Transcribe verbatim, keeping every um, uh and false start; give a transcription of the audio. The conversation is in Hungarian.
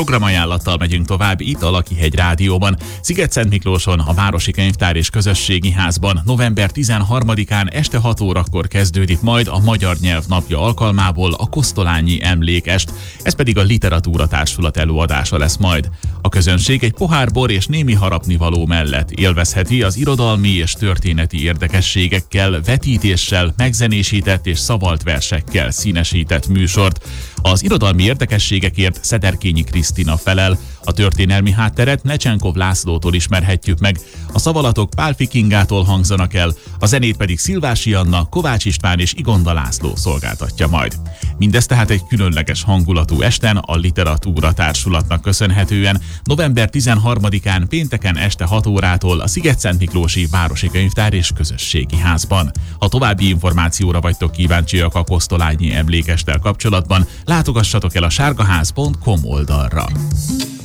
Programajánlattal megyünk tovább itt a Lakihegy Rádióban. Szigetszent Miklóson, a Városi Könyvtár és Közösségi Házban november tizenharmadikán este hat órakor kezdődik majd a Magyar Nyelv Napja alkalmából a Kosztolányi Emlékest. Ez pedig a Literatúra Társulat előadása lesz majd. A közönség egy pohár bor és némi harapnivaló mellett élvezheti az irodalmi és történeti érdekességekkel, vetítéssel, megzenésített és szavalt versekkel színesített műsort. Az irodalmi érdekességekért Szederkényi Krisztina felel, a történelmi hátteret Necsenkov Lászlótól ismerhetjük meg, a szavalatok Pálffy Kingától hangzanak el, a zenét pedig Szilvási Anna, Kovács István és Igonda László szolgáltatja majd. Mindez tehát egy különleges hangulatú esten a Literatúra Társulatnak köszönhetően november tizenharmadikán pénteken este hat órától a Szigetszent Miklósi Városi Könyvtár és Közösségi Házban. Ha további információra vagytok kíváncsiak a Kosztolányi Emlékesttel kapcsolatban, látogassatok el a sárgaház pont com oldalra.